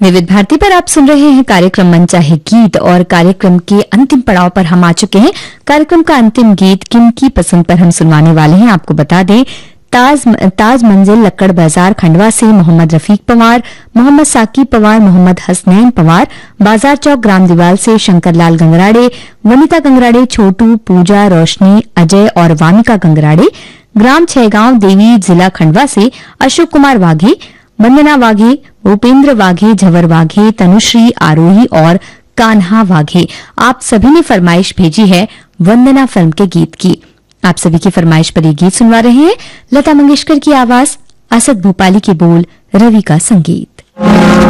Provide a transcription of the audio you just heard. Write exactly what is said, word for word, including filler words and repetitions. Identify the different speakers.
Speaker 1: विविध भारती पर आप सुन रहे हैं कार्यक्रम मन चाहे गीत और कार्यक्रम के अंतिम पड़ाव पर हम आ चुके हैं। कार्यक्रम का अंतिम गीत किनकी पसंद पर हम सुनवाने वाले हैं। आपको बता दें ताज ताज मंजिल लक्कड़ बाजार खंडवा से मोहम्मद रफीक पवार, मोहम्मद साकिब पवार, मोहम्मद हसनैन पवार, बाजार चौक ग्राम दीवाल से शंकरलाल गंगराड़े, वनिता गंगराड़े, छोटू, पूजा, रोशनी, अजय और वामिका गंगराड़े, ग्राम छहगांव देवी जिला खंडवा से अशोक कुमार वाघे, वंदना वाघे, भूपेंद्र वाघे, झवर वाघे, तनुश्री आरोही और कान्हा वाघे। आप सभी ने फरमाइश भेजी है वंदना फिल्म के गीत की। आप सभी की फरमाइश पर ये गीत सुनवा रहे हैं। लता मंगेशकर की आवाज, असद भोपाली के बोल, रवि का संगीत।